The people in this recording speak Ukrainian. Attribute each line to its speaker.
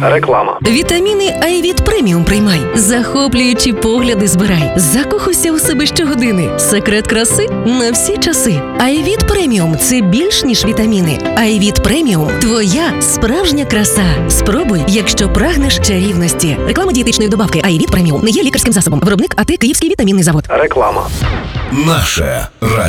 Speaker 1: Реклама.
Speaker 2: Вітаміни Айвіт Преміум приймай. Захоплюючі погляди збирай. Закохуйся у себе щогодини. Секрет краси на всі часи. Айвіт Преміум – це більш ніж вітаміни. Айвіт Преміум – твоя справжня краса. Спробуй, якщо прагнеш чарівності. Реклама дієтичної добавки Айвіт Преміум не є лікарським засобом. Виробник АТ Київський вітамінний завод.
Speaker 1: Реклама.
Speaker 3: Наше радіо.